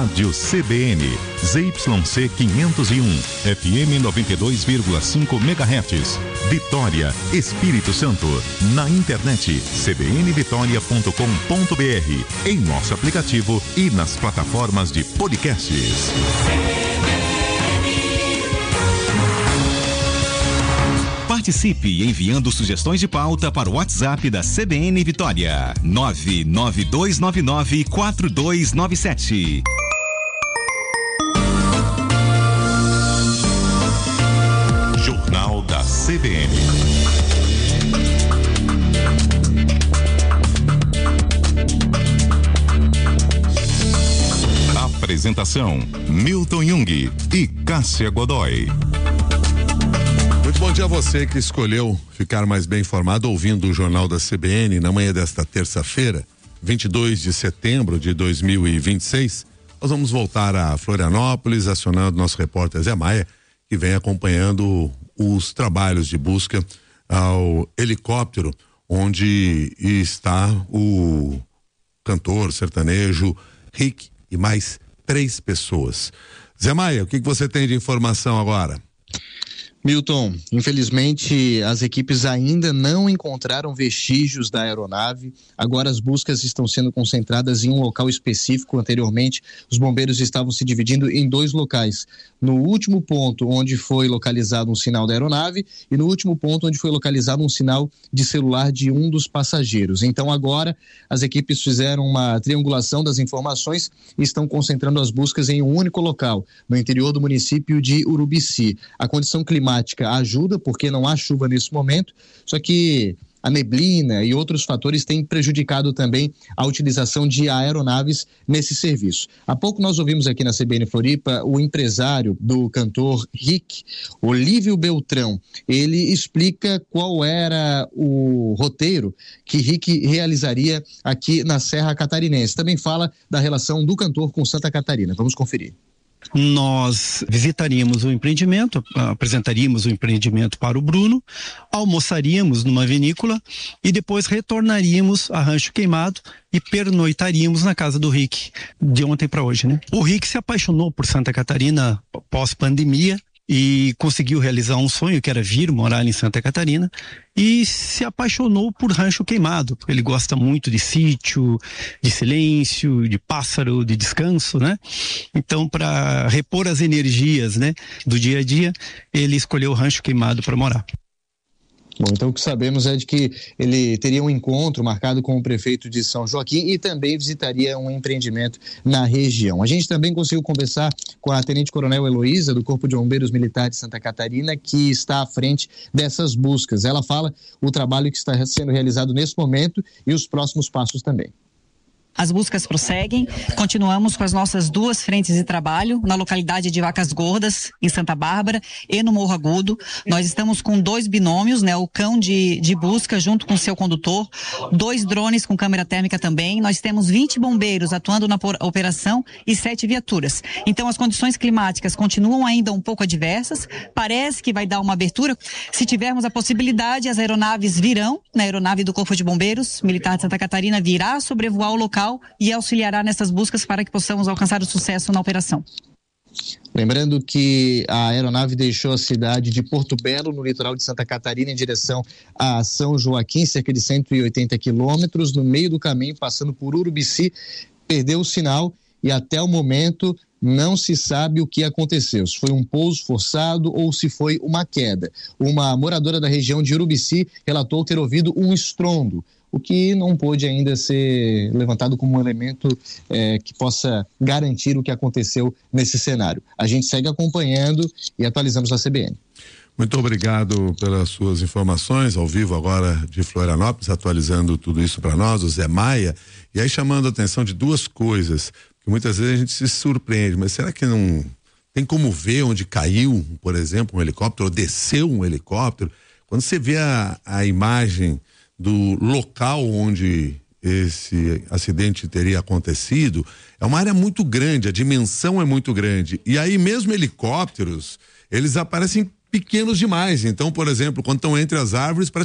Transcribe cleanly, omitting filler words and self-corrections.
Rádio CBN, ZYC 501, FM 92,5 MHz, Vitória, Espírito Santo. Na internet, cbnvitoria.com.br, em nosso aplicativo e nas plataformas de podcasts. Participe enviando sugestões de pauta para o WhatsApp da CBN Vitória, 99299-4297. Jornal da CBN. Apresentação: Milton Jung e Cássia Godoy. Muito bom dia a você que escolheu ficar mais bem informado ouvindo o Jornal da CBN na manhã desta terça-feira, 22 de setembro de 2026. Nós vamos voltar a Florianópolis, acionando nosso repórter Zé Maia, que vem acompanhando os trabalhos de busca ao helicóptero onde está o cantor sertanejo Rick e mais 3 pessoas. Zé Maia, o que você tem de informação agora? Milton, infelizmente as equipes ainda não encontraram vestígios da aeronave. Agora as buscas estão sendo concentradas em um local específico. Anteriormente, os bombeiros estavam se dividindo em 2 locais. No último ponto onde foi localizado um sinal da aeronave e no último ponto onde foi localizado um sinal de celular de um dos passageiros. Então agora as equipes fizeram uma triangulação das informações e estão concentrando as buscas em um único local, no interior do município de Urubici. A condição climática ajuda, porque não há chuva nesse momento, só que a neblina e outros fatores têm prejudicado também a utilização de aeronaves nesse serviço. Há pouco nós ouvimos aqui na CBN Floripa o empresário do cantor Rick, Olívio Beltrão. Ele explica qual era o roteiro que Rick realizaria aqui na Serra Catarinense. Também fala da relação do cantor com Santa Catarina. Vamos conferir. Nós visitaríamos o empreendimento, apresentaríamos o empreendimento para o Bruno, almoçaríamos numa vinícola e depois retornaríamos a Rancho Queimado e pernoitaríamos na casa do Rick, de ontem para hoje, né? O Rick se apaixonou por Santa Catarina pós-pandemia e conseguiu realizar um sonho, que era vir morar em Santa Catarina, e se apaixonou por Rancho Queimado, porque ele gosta muito de sítio, de silêncio, de pássaro, de descanso, né? Então, para repor as energias, né, do dia a dia, ele escolheu o Rancho Queimado para morar. Bom, então o que sabemos é de que ele teria um encontro marcado com o prefeito de São Joaquim e também visitaria um empreendimento na região. A gente também conseguiu conversar com a Tenente-Coronel Heloísa, do Corpo de Bombeiros Militar de Santa Catarina, que está à frente dessas buscas. Ela fala o trabalho que está sendo realizado nesse momento e os próximos passos também. As buscas prosseguem, continuamos com as nossas 2 frentes de trabalho na localidade de Vacas Gordas, em Santa Bárbara, e no Morro Agudo. Nós estamos com 2 binômios, né? O cão de busca junto com seu condutor, 2 drones com câmera térmica também. Nós temos 20 bombeiros atuando na operação e 7 viaturas. Então as condições climáticas continuam ainda um pouco adversas, parece que vai dar uma abertura. Se tivermos a possibilidade, as aeronaves virão, na aeronave do Corpo de Bombeiros Militar de Santa Catarina virá sobrevoar o local e auxiliará nessas buscas para que possamos alcançar o sucesso na operação. Lembrando que a aeronave deixou a cidade de Porto Belo, no litoral de Santa Catarina, em direção a São Joaquim, cerca de 180 quilômetros. No meio do caminho, passando por Urubici, perdeu o sinal e até o momento não se sabe o que aconteceu, se foi um pouso forçado ou se foi uma queda. Uma moradora da região de Urubici relatou ter ouvido um estrondo, o que não pôde ainda ser levantado como um elemento que possa garantir o que aconteceu nesse cenário. A gente segue acompanhando e atualizamos na CBN. Muito obrigado pelas suas informações, ao vivo agora de Florianópolis, atualizando tudo isso para nós, o Zé Maia, e aí chamando a atenção de 2 coisas, que muitas vezes a gente se surpreende, mas será que não tem como ver onde caiu, por exemplo, um helicóptero, ou desceu um helicóptero? Quando você vê a imagem do local onde esse acidente teria acontecido, é uma área muito grande, a dimensão é muito grande, e aí mesmo helicópteros, eles aparecem pequenos demais. Então, por exemplo, quando estão entre as árvores,